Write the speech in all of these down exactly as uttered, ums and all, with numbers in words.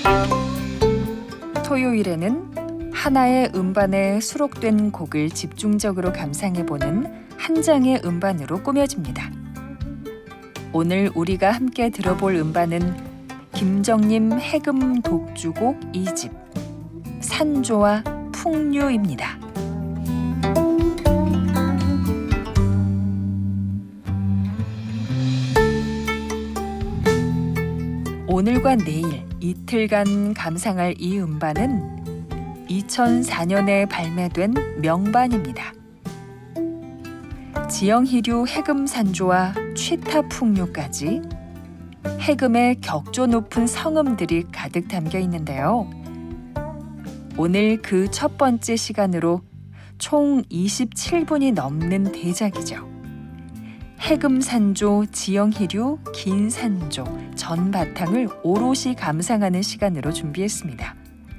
토요일에는 하나의 음반에 수록된 곡을 집중적으로 감상해보는 한 장의 음반으로 꾸며집니다. 오늘 우리가 함께 들어볼 음반은 김정님 해금 독주곡 이 집 산조와 풍류입니다. 오늘과 내일 이틀간 감상할 이 음반은 이천사 년에 발매된 명반입니다. 지영희류 해금산조와 취타풍류까지 해금의 격조 높은 성음들이 가득 담겨 있는데요. 오늘 그 첫 번째 시간으로 총 이십칠 분이 넘는 대작이죠. 해금산조, 지영희류, 긴산조 전 바탕을 오롯이 감상하는 시간으로 준비했습니다.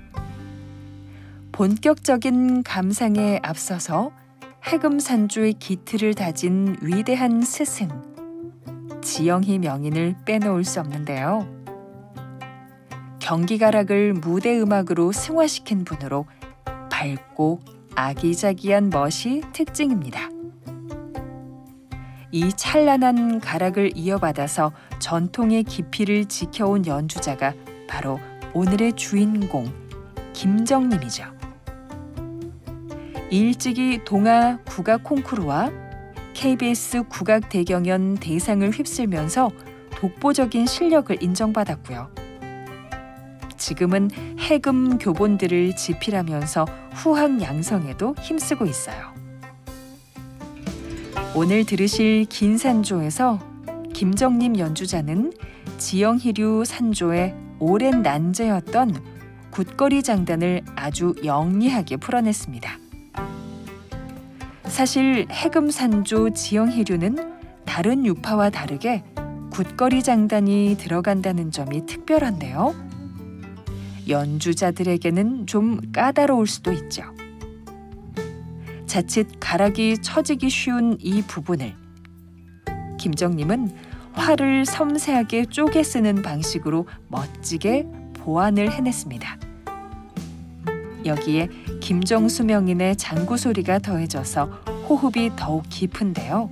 본격적인 감상에 앞서서 해금산조의 기틀을 다진 위대한 스승 지영희 명인을 빼놓을 수 없는데요. 경기가락을 무대 음악으로 승화시킨 분으로 밝고 아기자기한 멋이 특징입니다. 이 찬란한 가락을 이어받아서 전통의 깊이를 지켜온 연주자가 바로 오늘의 주인공 김정님이죠. 일찍이 동아 국악 콩쿠르와 케이비에스 국악대경연 대상을 휩쓸면서 독보적인 실력을 인정받았고요. 지금은 해금 교본들을 집필하면서 후학 양성에도 힘쓰고 있어요. 오늘 들으실 긴산조에서 김정님 연주자는 지영희류 산조의 오랜 난제였던 굿거리 장단을 아주 영리하게 풀어냈습니다. 사실 해금산조 지영희류는 다른 유파와 다르게 굿거리 장단이 들어간다는 점이 특별한데요. 연주자들에게는 좀 까다로울 수도 있죠. 자칫 가락이 처지기 쉬운 이 부분을 김정님은 활을 섬세하게 쪼개 쓰는 방식으로 멋지게 보완을 해냈습니다. 여기에 김정수 명인의 장구 소리가 더해져서 호흡이 더욱 깊은데요.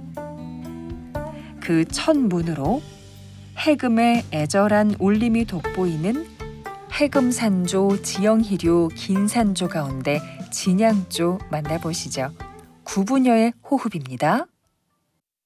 그 첫 문으로 해금의 애절한 울림이 돋보이는 해금산조, 지영희류, 긴산조 가운데 진양조 만나보시죠. 구분여의 호흡입니다.